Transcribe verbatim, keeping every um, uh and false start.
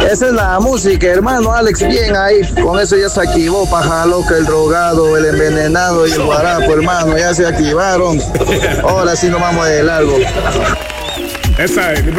Esa es la música, hermano Alex, bien ahí. Con eso ya se activó Paja Loca, el drogado, el envenenado y el guarapo, hermano. Ya se activaron. Ahora sí nos vamos de largo. Esa es.